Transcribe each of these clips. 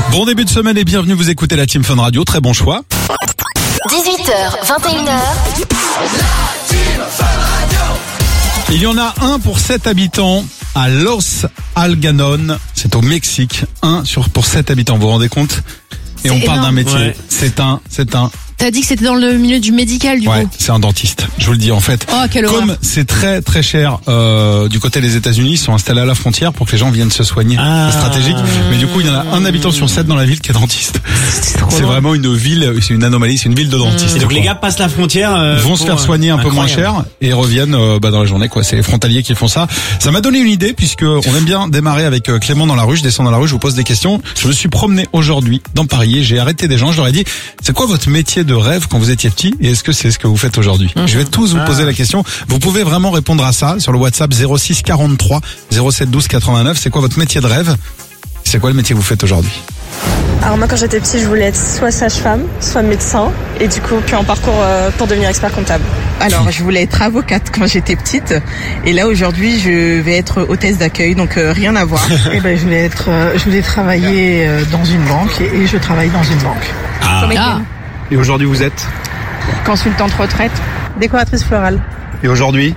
Bon début de semaine et bienvenue, vous écoutez la Team Fun Radio, très bon choix. 18h, 21h. Il y en a un pour 7 habitants à Los Alganon, c'est au Mexique, pour 7 habitants, vous vous rendez compte? Et on parle d'un métier, ouais. C'est un. T'as dit que c'était dans le milieu du médical, du coup. Ouais, c'est un dentiste. Je vous le dis, en fait. Oh, quelle horreur. Comme c'est très, très cher, du côté des États-Unis, ils sont installés à la frontière pour que les gens viennent se soigner. C'est stratégique. Mais du coup, il y en a un habitant sur 7 dans la ville qui est dentiste. C'est vraiment une ville, c'est une anomalie, c'est une ville de dentistes. Et donc les gars passent la frontière, vont se faire soigner un peu moins cher et reviennent, dans la journée, quoi. C'est les frontaliers qui font ça. Ça m'a donné une idée puisque on aime bien démarrer avec Clément dans la rue. Je descends dans la rue, je vous pose des questions. Je me suis promené aujourd'hui dans Paris et j'ai arrêté des gens. Je leur ai dit, c'est quoi votre métier de rêve quand vous étiez petit et est-ce que c'est ce que vous faites aujourd'hui? Je vais tous vous poser la question. Vous pouvez vraiment répondre à ça sur le WhatsApp 06 43 07 12 89. C'est quoi votre métier de rêve? C'est quoi le métier que vous faites aujourd'hui? Alors moi quand j'étais petite je voulais être soit sage-femme, soit médecin et du coup puis en parcours pour devenir expert comptable. Alors je voulais être avocate quand j'étais petite et là aujourd'hui je vais être hôtesse d'accueil donc rien à voir. Et ben je voulais travailler dans une banque et je travaille dans une banque. Et aujourd'hui vous êtes? Consultante retraite, décoratrice florale. Et aujourd'hui?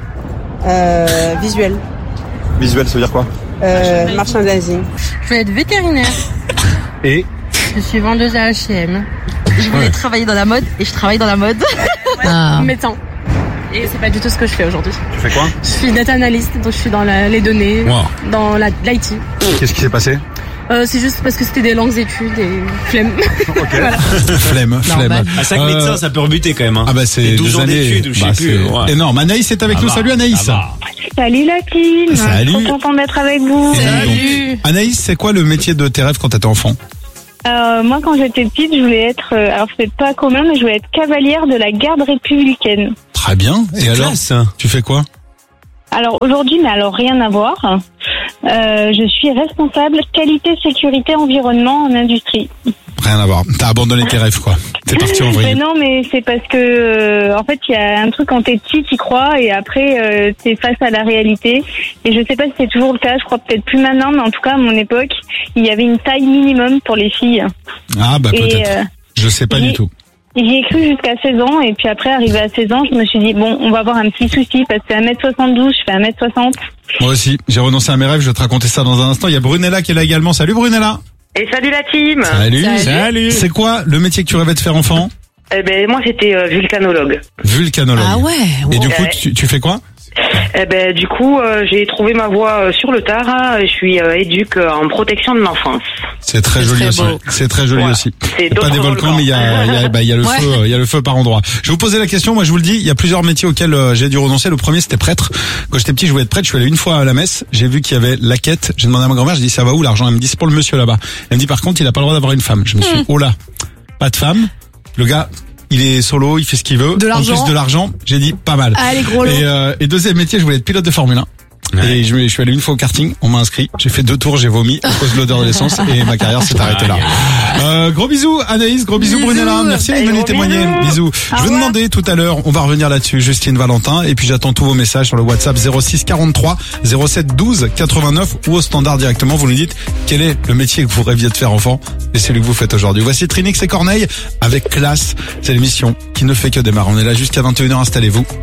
Visuel. Visuel, ça veut dire quoi? Merchandising. Je voulais être vétérinaire. Et? Je suis vendeuse à H&M. Je voulais travailler dans la mode et je travaille dans la mode. Médecin. Et c'est pas du tout ce que je fais aujourd'hui. Tu fais quoi? Je suis data analyst, donc je suis dans les données, dans l'IT. Qu'est-ce qui s'est passé? C'est juste parce que c'était des longues études et flemme. Ok. Voilà. Flemme. À chaque médecin, ça peut rebuter quand même. Hein. Ah bah c'est 12 ans d'études ou je sais plus. Ouais. Énorme. Anaïs est avec nous. Salut Anaïs. Salut la team. Salut. Trop content d'être avec vous. Salut. Donc, Anaïs, c'est quoi le métier de tes rêves quand t'étais enfant? Moi quand j'étais petite, je voulais être, alors c'est pas commun, mais je voulais être cavalière de la garde républicaine. Très bien. Et alors, tu fais quoi? Alors aujourd'hui, mais alors rien à voir. Je suis responsable qualité, sécurité, environnement en industrie. Rien à voir. T'as abandonné tes rêves, quoi. T'es parti en vrille. Mais non, mais c'est parce que en fait, il y a un truc quand t'es petit, t'y crois, et après t'es face à la réalité. Et je sais pas si c'est toujours le cas. Je crois peut-être plus maintenant, mais en tout cas à mon époque, il y avait une taille minimum pour les filles. Ah bah peut-être. Je sais pas du tout. J'y ai cru jusqu'à 16 ans et puis après arrivé à 16 ans je me suis dit bon on va avoir un petit souci parce que 1m72 je fais 1m60. Moi aussi j'ai renoncé à mes rêves, je vais te raconter ça dans un instant. Il y a Brunella qui est là également. Salut Brunella. Et salut la team. Salut. C'est quoi le métier que tu rêvais de faire enfant? Eh ben moi c'était vulcanologue. Ah ouais. Et du coup tu fais quoi? Eh ben du coup j'ai trouvé ma voie sur le tard. Je suis éduque en protection de l'enfance. C'est très joli aussi. C'est très joli aussi. C'est pas des volcans mais il y a le feu, il y a le feu par endroit. Je vais vous poser la question, moi je vous le dis, il y a plusieurs métiers auxquels j'ai dû renoncer. Le premier c'était prêtre. Quand j'étais petit, je voulais être prêtre, je suis allé une fois à la messe, j'ai vu qu'il y avait la quête, j'ai demandé à ma grand-mère, je dis ça va où l'argent? Elle me dit c'est pour le monsieur là-bas. Elle me dit par contre, il a pas le droit d'avoir une femme. Je me suis dit oh là, pas de femme. Le gars il est solo, il fait ce qu'il veut. En plus de l'argent, j'ai dit pas mal. Allez, gros lot. Et deuxième métier, je voulais être pilote de Formule 1. Et je suis allé une fois au karting, on m'a inscrit, j'ai fait 2 tours, j'ai vomi à cause de l'odeur de l'essence et ma carrière s'est arrêtée là. Gros bisous Anaïs, gros bisous Brunella, merci d'être venue témoigner. Bisous. Je vais demander tout à l'heure, on va revenir là-dessus, Justine Valentin, et puis j'attends tous vos messages sur le WhatsApp 06 43 07 12 89 ou au standard directement, vous nous dites quel est le métier que vous rêviez de faire enfant et c'est celui que vous faites aujourd'hui. Voici Trinix et Corneille avec classe, c'est l'émission qui ne fait que démarrer, on est là jusqu'à 21h, installez-vous.